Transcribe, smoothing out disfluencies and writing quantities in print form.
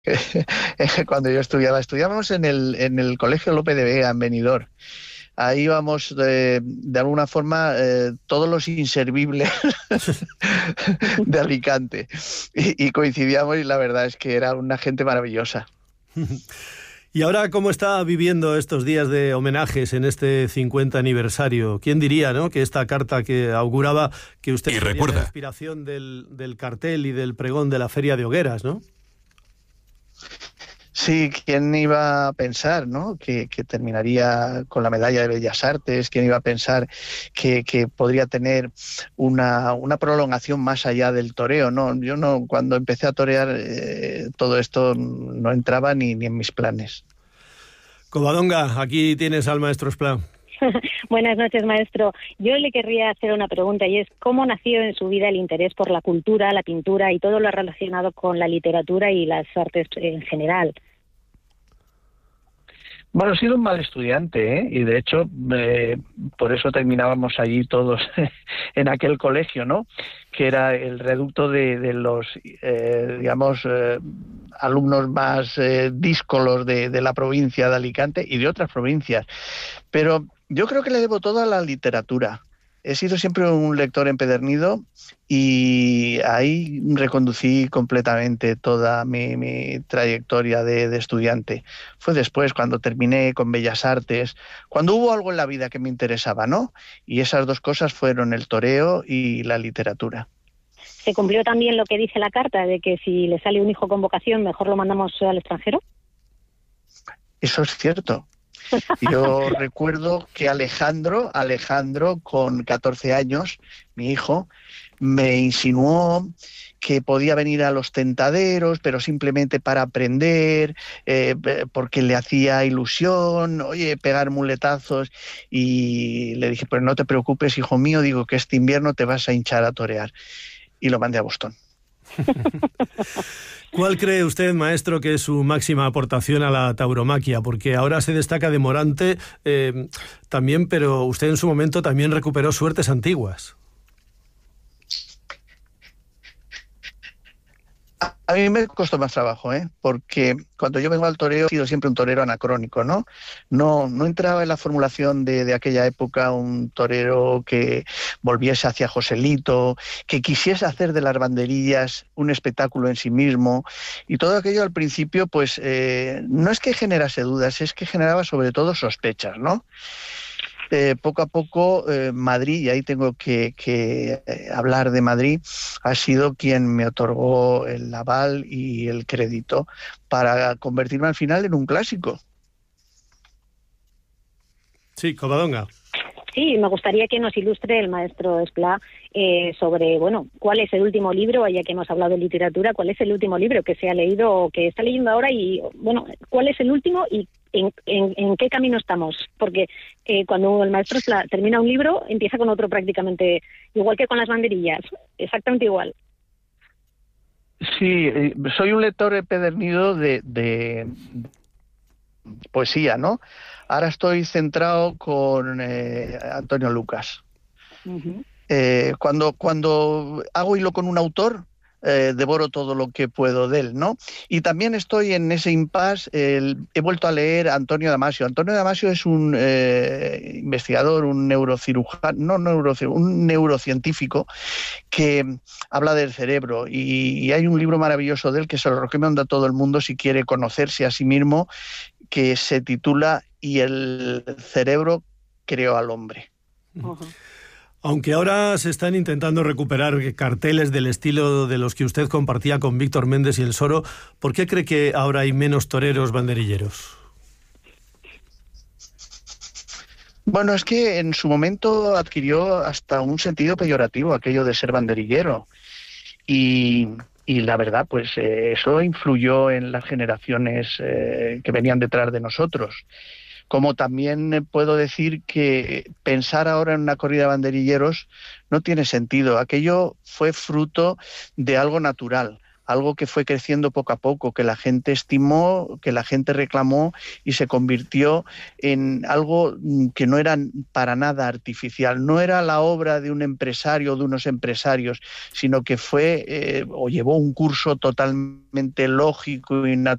Cuando yo estudiábamos en el Colegio Lope de Vega, en Benidorm. Ahí íbamos de alguna forma todos los inservibles de Alicante y coincidíamos y la verdad es que era una gente maravillosa. ¿Y ahora cómo está viviendo estos días de homenajes en este 50 aniversario? ¿Quién diría, no?, que esta carta que auguraba que usted sería la inspiración del cartel y del pregón de la Feria de Hogueras, ¿no? Sí, ¿quién iba a pensar, ¿no?, que terminaría con la medalla de Bellas Artes? ¿Quién iba a pensar que podría tener una prolongación más allá del toreo? No, yo no, cuando empecé a torear todo esto no entraba ni en mis planes. Covadonga, aquí tienes al maestro Esplá. Buenas noches, maestro. Yo le querría hacer una pregunta y es ¿cómo nació en su vida el interés por la cultura, la pintura y todo lo relacionado con la literatura y las artes en general? Bueno, he sido un mal estudiante, ¿eh? Y de hecho, por eso terminábamos allí todos en aquel colegio, ¿no? Que era el reducto de los, digamos, alumnos más díscolos de la provincia de Alicante y de otras provincias. Pero yo creo que le debo todo a la literatura. He sido siempre un lector empedernido y ahí reconducí completamente toda mi trayectoria de estudiante. Fue después, cuando terminé con Bellas Artes, cuando hubo algo en la vida que me interesaba, ¿no? Y esas dos cosas fueron el toreo y la literatura. ¿Se cumplió también lo que dice la carta, de que si le sale un hijo con vocación, mejor lo mandamos al extranjero? Eso es cierto. Yo recuerdo que Alejandro, con 14 años, mi hijo, me insinuó que podía venir a los tentaderos, pero simplemente para aprender, porque le hacía ilusión, oye, pegar muletazos. Y le dije, pues no te preocupes, hijo mío, digo que este invierno te vas a hinchar a torear. Y lo mandé a Boston. ¿Cuál cree usted, maestro, que es su máxima aportación a la tauromaquia? Porque ahora se destaca de Morante también, pero usted en su momento también recuperó suertes antiguas. A mí me costó más trabajo, porque cuando yo vengo al toreo he sido siempre un torero anacrónico, ¿no? No entraba en la formulación de aquella época un torero que volviese hacia Joselito, que quisiese hacer de las banderillas un espectáculo en sí mismo, y todo aquello al principio, pues, no es que generase dudas, es que generaba sobre todo sospechas, ¿no? Poco a poco Madrid, y ahí tengo que hablar de Madrid, ha sido quien me otorgó el aval y el crédito para convertirme al final en un clásico. Sí, Covadonga. Sí, me gustaría que nos ilustre el maestro Esplá sobre, bueno, cuál es el último libro, ya que hemos hablado de literatura, cuál es el último libro que se ha leído o que está leyendo ahora y, bueno, cuál es el último y en qué camino estamos. Porque cuando el maestro Esplá termina un libro, empieza con otro prácticamente, igual que con las banderillas, exactamente igual. Sí, soy un lector empedernido de poesía, ¿no? Ahora estoy centrado con Antonio Lucas. Uh-huh. Cuando hago hilo con un autor, devoro todo lo que puedo de él, ¿no? Y también estoy en ese impasse, he vuelto a leer a Antonio Damasio. Antonio Damasio es un investigador, un neurocirujano, un neurocientífico que habla del cerebro y hay un libro maravilloso de él que se lo recomiendo a todo el mundo si quiere conocerse a sí mismo, que se titula Y el cerebro creó al hombre. Uh-huh. Aunque ahora se están intentando recuperar carteles del estilo de los que usted compartía con Víctor Méndez y el Soro, ¿por qué cree que ahora hay menos toreros banderilleros? Bueno, es que en su momento adquirió hasta un sentido peyorativo aquello de ser banderillero. Y la verdad, pues eso influyó en las generaciones que venían detrás de nosotros. Como también puedo decir que pensar ahora en una corrida de banderilleros no tiene sentido. Aquello fue fruto de algo natural, algo que fue creciendo poco a poco, que la gente estimó, que la gente reclamó y se convirtió en algo que no era para nada artificial. No era la obra de un empresario o de unos empresarios, sino que fue o llevó un curso totalmente lógico y natural